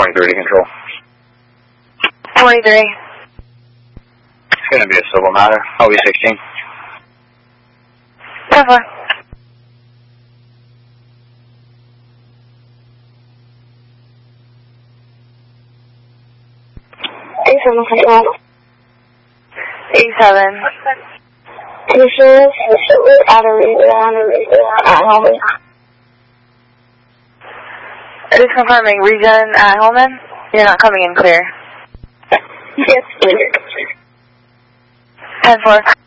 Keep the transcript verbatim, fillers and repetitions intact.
twenty-three to control. twenty-three. It's going to be a civil matter. I'll be sixteen. ten four. eighty-seven. eighty-seven. Commissioner, out of at Holman. It is confirming region at Holman. You're not coming in clear. Yes, please. ten four.